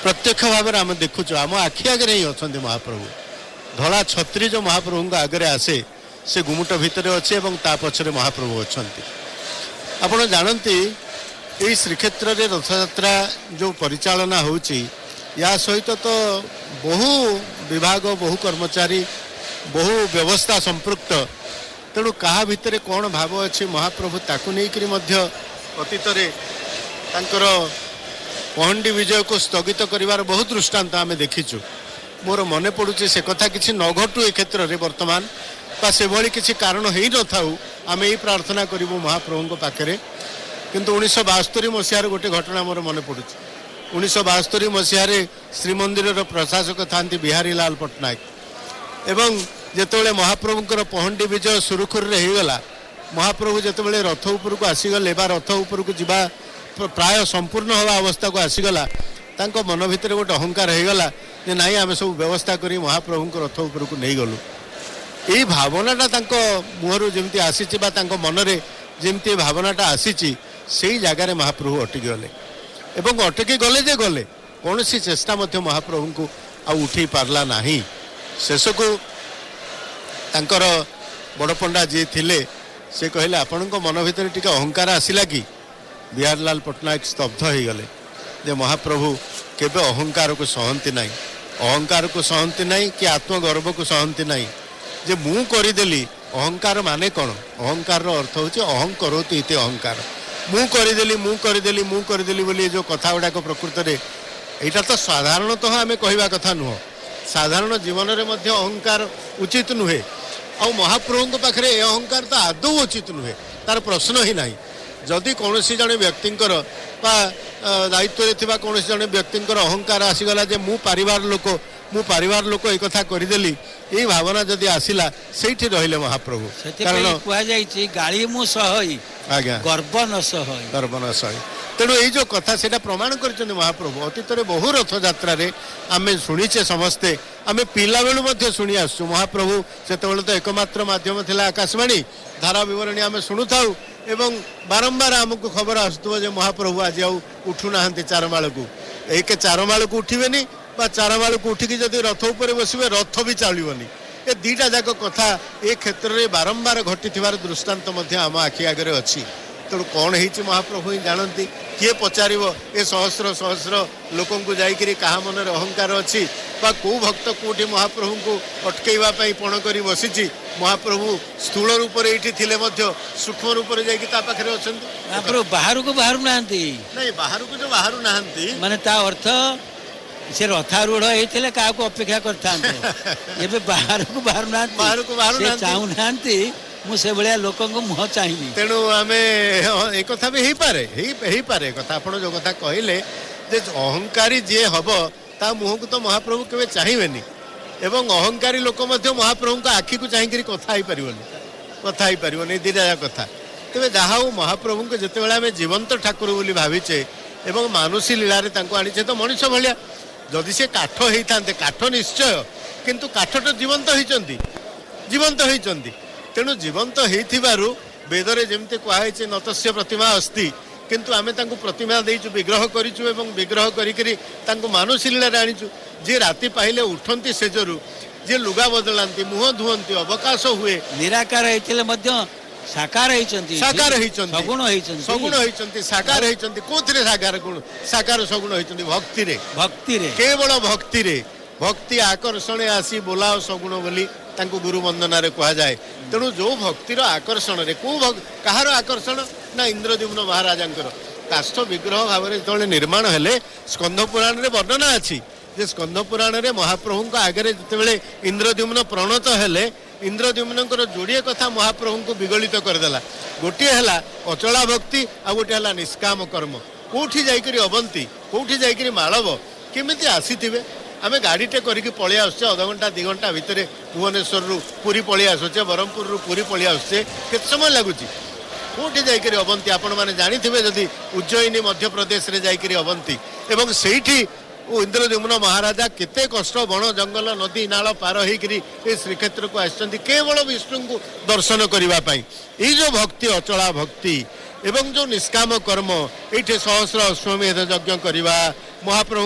प्रत्यक्ष भाव में आम देखुच आम आखि आगे ही अच्छा महाप्रभु धला छत्री जो महाप्रभु आगे आसे से गुमुट भितर अच्छे ता पछरे महाप्रभु अच्छा आपण जानती यही श्रीक्षेत्र में रथयात्रा जो परिचालना होची या सहित तो बहु विभाग बहु कर्मचारी बहु व्यवस्था संपृक्त तेणु क्या भितर कौन भाव अच्छे महाप्रभु ताकू नहीं अतीत पहंडी विजय को स्थगित करिवार बहुत दृष्टांत आम देखीचु मोर मन पड़ुचे से कथा किसी न घटू ए क्षेत्र में वर्तमान से भली किसी कारण ही न था आम यही प्रार्थना करूँ महाप्रभु पाखे किंतु 1972 मसीहार गोटे घटना मोर मन पड़ुचे 1972 मसीह श्रीमंदिर प्रशासक था बिहारी लाल पट्टनायक एवं जितेबाला महाप्रभुंर पहंडी विजय सुरुखुर होगला महाप्रभु जितेबाला रथ उपर को आसीगले रथ उपर को जीवा प्राय संपूर्ण हवा अवस्था को आसीगला तांको मन भितर गोटे अहंकार होगला जे नाई आम सब व्यवस्था करी महाप्रभु को रथ उपर को नहीं गलु यही भावनाटा मुहर जमी आसी मनरे जमी भावनाटा आसी से जगार महाप्रभु अटकी गले एवं अटकी गले जे गले कौन सी चेष्टा महाप्रभु को आ उठे पारला नहीं शेष को तांकर बड़ पंडा जी थिले से कहले आपण मन भितर टिके अहंकार आसिला कि बिहारीलाल पट्टनायक स्तब्ध हो गले जे महाप्रभु केबे अहंकार को सहंती नहीं अहंकार को सहंती नहीं कि आत्मगर्व को सहंती नहीं जे मु करदेली अहंकार माने कौन अहंकार अर्थ हूँ अहं करोति इति अहंकार मु करदेली बोली जो कथा गुड़ाक प्रकृत में यहाँ तो साधारणतः आम कहवा कथा नुह साधारण जीवन में अहंकार उचित नुहे आ महाप्रभु पाखे अहंकार तो आदौ उचित नुहे तार प्रश्न ही ना जदि कौन जड़े व्यक्तिंकर दायित्व थिबा कौन जड़े व्यक्तिंकर अहंकार आसीगला जे मु परिवार लोक एक कथा करदेली यही भावना जदि आसिला सेठी रहिले महाप्रभु कारण कहुई गाड़ी मु सही आज्ञा गर्व न सही तेणु ये जो कथा से प्रमाण कर महाप्रभु अतीत बहु रथ यात्रा आम शुणीचे समस्ते आम पिला बेलू शुणी आसु महाप्रभु से तो एकमात्र माध्यम थिला आकाशवाणी धारा विवरणी आम शुणु था एवं बारंबार आमको खबर आसुव जे महाप्रभु आज उठुना चारमाल को एक चारमाल को उठिबेनी बा चारमाल को उठिकी जदि रथ उपर बसवे रथ भी चलनी ए दीटा जाक कथा ए क्षेत्र में बारंबार घटी दृष्टांत आम आखि आगे अच्छी तेणु कौन हो महाप्रभु ही जानती किए पचार ए सहस्र सहस्र लोक जाकि क्या मन अहंकार अच्छी कौ भक्त कौटी महाप्रभु को अटकईवाई पण कर बसी महाप्रभु स्थूल रूप ये सूक्ष्म रूप जाखे अच्छा बाहर को बाहर ना बाहर को जो बाहर ना माने ता अर्थ से रथारूढ़ होते क्या अपेक्षा करते बाहर को बाहर ना चाहू ना मुझे भाया लोक मुह चाहिए तेणु आम एक कथा भी हो पारे कथा आप जो कथा कहले जे अहंकारी जी हम ता मुह को तो महाप्रभु केवे चाहिए एवं अहंकारी लोक महाप्रभु का आखि को चाहिए कथा ही पार दीटा कथा तेज जहाँ महाप्रभु को जिते आम जीवंत ठाकुर बोली भाविचे एवं मानुषी लीला आनीचे तो मनीष भाया जदि से काठ होता काठ निश्चय किंतु काठ तो जीवंत होती तेणु जीवंत हो वेदरे जमी कहुई नतस्य प्रतिमा अस्ति किंतु आमे तांको प्रतिमा देइछु विग्रह करिछु एवं विग्रह करिकरी तांको मानुषी लीला आनीछु जे राति पाइले उठंती सेजरु जे लुगा बदलांती मुह धुअंती अवकाश हुए निराकार होइतिले मध्य साकार कोथिरे साकार सगुण होइचंती भक्ति रे केवल भक्ति आकर्षण आसी बोलाओ सगुण बोली तांको गुरु वंदना रे कहा जाए तेणु जो भक्तिर आकर्षण रे कहार आकर्षण ना इंद्रद्युम्न महाराजांकर काष्ठ विग्रह भाव में जो निर्माण हेले स्कंद पुराण रे वर्णना अच्छी जे स्कंद पुराण रे महाप्रभु आगे जिते इंद्रद्युम्न प्रणत हेले इंद्रद्युम्न जोड़े कथा महाप्रभु को विगलित करदेला गोटे है अचला भक्ति आ गोटे है निष्काम कर्म कौटी जाकि अवंती कौटी जाकि मालव केमिति आसीथिबे आमे गाड़ीटे करके पलि आसुचे अध घंटा 2 घंटा भितर भुवनेश्वर पुरी पलि आसुचे ब्रह्मपुर पुरी पलि आसुचे केते समय लगुच कौटी जाकि अवंती आपण मैंने जानी जदि उज्जयिनी मध्य प्रदेश रे जाकि अवंती एवं सेठी इंद्रद्युम्न महाराजा केते कष्ट बण जंगल नदी नाल पार होकरी श्रीक्षेत्र को आसछन्ती केवल विष्णु को दर्शन करने ये जो भक्ति अचला भक्ति एवं जो निष्काम कर्म ये सहस्र अश्वमेध यज्ञ करवा महाप्रभु